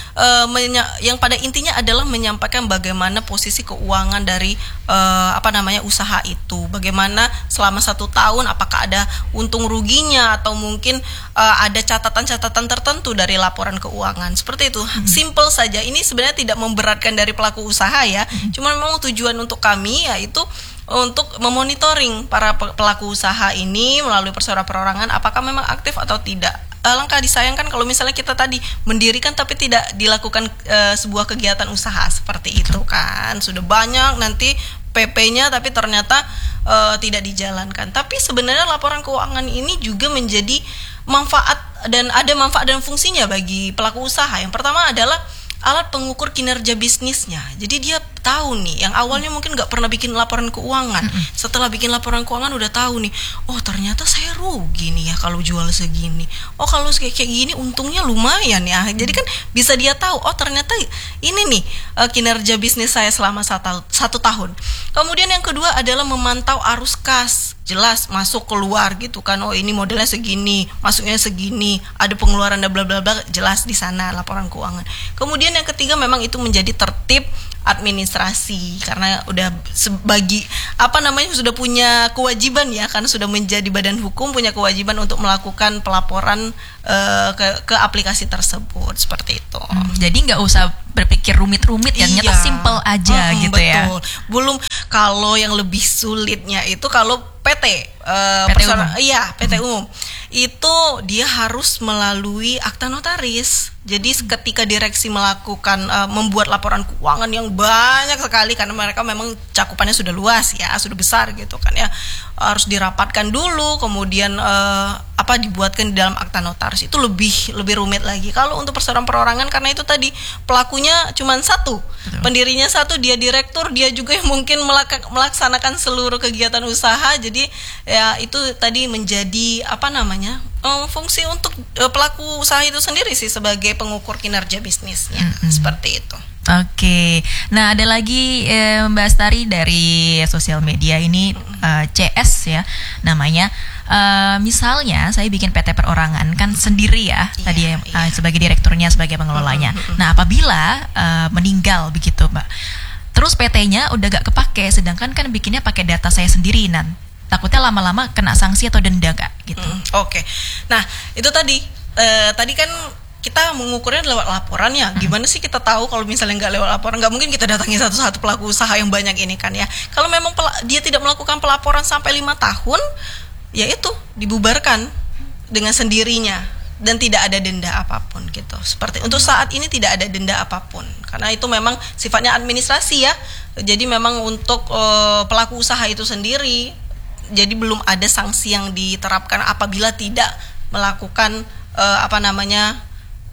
[SPEAKER 2] yang pada intinya adalah menyampaikan bagaimana posisi keuangan dari usaha itu, bagaimana selama 1 tahun apakah ada untung ruginya atau mungkin ada catatan-catatan tertentu dari laporan keuangan. Seperti itu. Simple saja. Ini sebenarnya tidak memberatkan dari pelaku usaha ya. Cuma memang tujuan untuk kami yaitu untuk memonitoring para pelaku usaha ini melalui perseroan perorangan apakah memang aktif atau tidak. Langkah disayangkan kalau misalnya kita tadi mendirikan tapi tidak dilakukan sebuah kegiatan usaha seperti itu kan. Sudah banyak nanti PP-nya tapi ternyata tidak dijalankan. Tapi sebenarnya laporan keuangan ini juga menjadi manfaat dan fungsinya bagi pelaku usaha. Yang pertama adalah alat pengukur kinerja bisnisnya. Jadi dia tahu nih, yang awalnya mungkin nggak pernah bikin laporan keuangan, setelah bikin laporan keuangan udah tahu nih, ternyata saya rugi nih ya kalau jual segini, kalau kayak gini untungnya lumayan ya. Jadi kan bisa dia tahu, ternyata ini nih kinerja bisnis saya selama 1 tahun. Kemudian yang kedua adalah memantau arus kas, jelas masuk keluar gitu kan, ini modelnya segini, masuknya segini, ada pengeluaran dan bla bla bla, jelas di sana laporan keuangan. Kemudian yang ketiga memang itu menjadi tertib administrasi karena udah sudah punya kewajiban ya, karena sudah menjadi badan hukum, punya kewajiban untuk melakukan pelaporan ke aplikasi tersebut, seperti itu.
[SPEAKER 1] Jadi nggak usah berpikir rumit-rumit ya, ternyata simple aja gitu
[SPEAKER 2] betul.
[SPEAKER 1] ya.
[SPEAKER 2] Belum kalau yang lebih sulitnya itu kalau PT umum itu dia harus melalui akta notaris. Jadi ketika direksi melakukan membuat laporan keuangan yang banyak sekali karena mereka memang cakupannya sudah luas ya, sudah besar gitu kan ya, harus dirapatkan dulu, kemudian dibuatkan di dalam akta notaris, itu lebih rumit lagi. Kalau untuk perseroan perorangan karena itu tadi pelakunya cuma satu, pendirinya satu, dia direktur, dia juga yang mungkin melaksanakan seluruh kegiatan usaha. Jadi ya itu tadi menjadi fungsi untuk pelaku usaha itu sendiri sih sebagai pengukur kinerja bisnisnya. Seperti itu.
[SPEAKER 1] Oke, nah ada lagi Mbak Astari dari sosial media ini CS ya namanya. Misalnya saya bikin PT perorangan kan sendiri ya, tadi sebagai direkturnya, sebagai pengelolanya. Nah apabila meninggal begitu Mbak, terus PT-nya udah gak kepake, sedangkan kan bikinnya pakai data saya sendiri, takutnya lama-lama kena sanksi atau denda gak gitu.
[SPEAKER 2] Oke. Nah itu tadi kan kita mengukurnya lewat laporan ya. Gimana sih kita tahu kalau misalnya nggak lewat laporan? Nggak mungkin kita datangi satu-satu pelaku usaha yang banyak ini kan ya. Kalau memang dia tidak melakukan pelaporan sampai 5 tahun, ya itu dibubarkan dengan sendirinya dan tidak ada denda apapun gitu. Seperti untuk saat ini tidak ada denda apapun karena itu memang sifatnya administrasi ya. Jadi memang untuk pelaku usaha itu sendiri, jadi belum ada sanksi yang diterapkan apabila tidak melakukan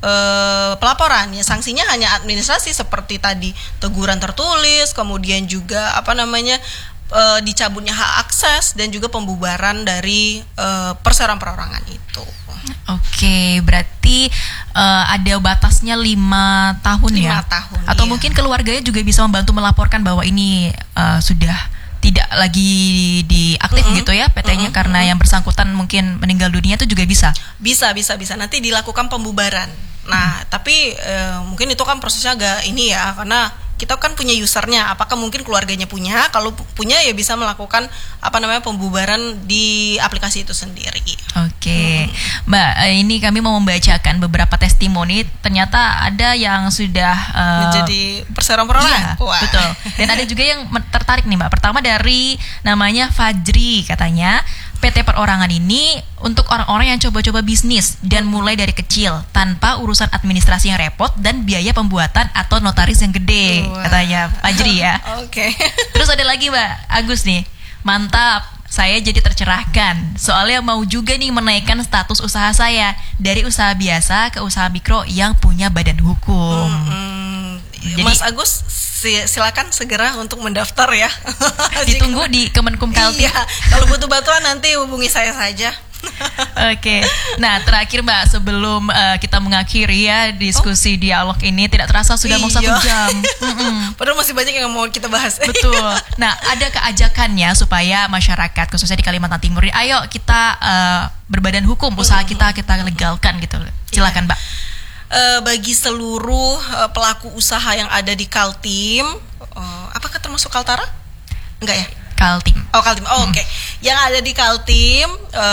[SPEAKER 2] pelaporan ya, sanksinya hanya administrasi seperti tadi teguran tertulis, kemudian juga dicabutnya hak akses dan juga pembubaran dari perseroan perorangan itu.
[SPEAKER 1] Oke, berarti ada batasnya 5 tahun ya?
[SPEAKER 2] 5 tahun.
[SPEAKER 1] Atau
[SPEAKER 2] iya.
[SPEAKER 1] mungkin keluarganya juga bisa membantu melaporkan bahwa ini sudah tidak lagi diaktif gitu ya PT-nya karena yang bersangkutan mungkin meninggal dunia, itu juga bisa?
[SPEAKER 2] Bisa. Nanti dilakukan pembubaran. Nah, tapi mungkin itu kan prosesnya agak ini ya, karena kita kan punya usernya, apakah mungkin keluarganya punya? Kalau punya ya bisa melakukan pembubaran di aplikasi itu sendiri.
[SPEAKER 1] Oke, Mbak, ini kami mau membacakan beberapa testimoni. Ternyata ada yang sudah
[SPEAKER 2] menjadi perseroan perorangan.
[SPEAKER 1] Iya, betul. Dan ada juga yang tertarik nih, Mbak. Pertama dari namanya Fajri, katanya PT Perorangan ini untuk orang-orang yang coba-coba bisnis dan mulai dari kecil tanpa urusan administrasi yang repot dan biaya pembuatan atau notaris yang gede. Katanya Fajri ya.
[SPEAKER 2] Oke.
[SPEAKER 1] Terus ada lagi Mbak Agus nih, mantap, saya jadi tercerahkan. Soalnya mau juga nih menaikkan status usaha saya dari usaha biasa ke usaha mikro yang punya badan hukum.
[SPEAKER 2] Jadi, Mas Agus silakan segera untuk mendaftar ya.
[SPEAKER 1] Ditunggu di Kemenkumkaltim.
[SPEAKER 2] Iya, kalau butuh bantuan nanti hubungi saya saja.
[SPEAKER 1] Oke. Nah, terakhir Mbak, sebelum kita mengakhiri ya diskusi dialog ini, tidak terasa sudah mau 1 jam.
[SPEAKER 2] Padahal masih banyak yang mau kita bahas.
[SPEAKER 1] Betul. Nah, ada keajakannya supaya masyarakat khususnya di Kalimantan Timur, ayo kita berbadan hukum, usaha kita legalkan gitu. Silakan Mbak.
[SPEAKER 2] Bagi seluruh pelaku usaha yang ada di Kaltim, apakah termasuk Kaltara? Enggak ya?
[SPEAKER 1] Kaltim.
[SPEAKER 2] Oh, Kaltim. Oh, oke. Yang ada di Kaltim,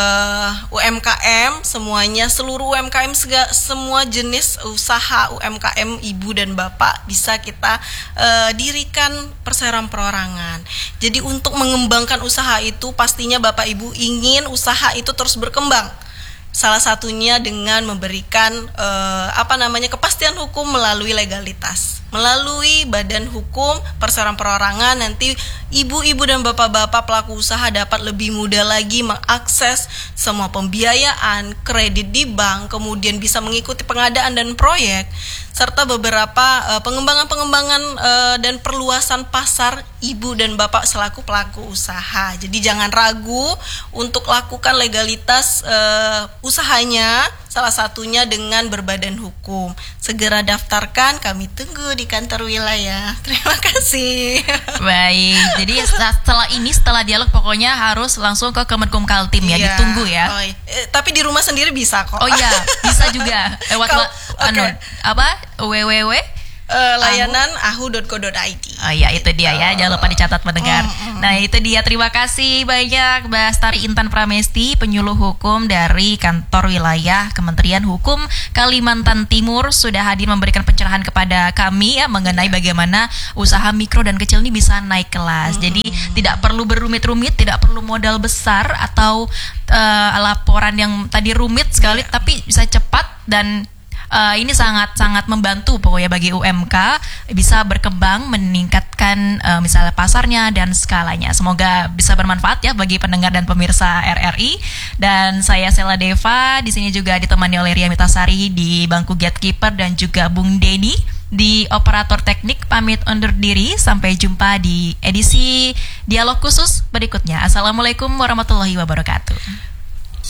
[SPEAKER 2] UMKM semuanya, seluruh UMKM semua jenis usaha UMKM ibu dan bapak bisa kita dirikan perseroan perorangan. Jadi untuk mengembangkan usaha itu pastinya Bapak Ibu ingin usaha itu terus berkembang. Salah satunya dengan memberikan kepastian hukum melalui legalitas, melalui badan hukum perseroan perorangan. Nanti ibu-ibu dan bapak-bapak pelaku usaha dapat lebih mudah lagi mengakses semua pembiayaan, kredit di bank, kemudian bisa mengikuti pengadaan dan proyek, serta beberapa pengembangan dan perluasan pasar ibu dan bapak selaku pelaku usaha. Jadi jangan ragu untuk lakukan legalitas usahanya, salah satunya dengan berbadan hukum. Segera daftarkan, kami tunggu di kantor wilayah. Terima kasih.
[SPEAKER 1] Baik, jadi setelah dialog pokoknya harus langsung ke Kemenkumkaltim ya, ditunggu ya.
[SPEAKER 2] Oh, iya. Tapi di rumah sendiri bisa kok.
[SPEAKER 1] Oh iya, bisa juga lewat www
[SPEAKER 2] layanan ahu.co.id.
[SPEAKER 1] Oh iya, itu dia ya, jangan lupa dicatat mendengar. Nah, itu dia, terima kasih banyak Mbak Astari Intan Pramesti, penyuluh hukum dari Kantor Wilayah Kementerian Hukum Kalimantan Timur, sudah hadir memberikan pencerahan kepada kami ya mengenai bagaimana usaha mikro dan kecil ini bisa naik kelas. Jadi tidak perlu berumit-rumit, tidak perlu modal besar atau laporan yang tadi rumit sekali, tapi bisa cepat dan ini sangat membantu pokoknya bagi UMK bisa berkembang, meningkatkan misalnya pasarnya dan skalanya. Semoga bisa bermanfaat ya bagi pendengar dan pemirsa RRI. Dan saya Sela Deva di sini juga ditemani oleh Ria Mitasari di bangku gatekeeper dan juga Bung Denny di operator teknik. Pamit undur diri, sampai jumpa di edisi dialog khusus berikutnya. Assalamualaikum warahmatullahi wabarakatuh.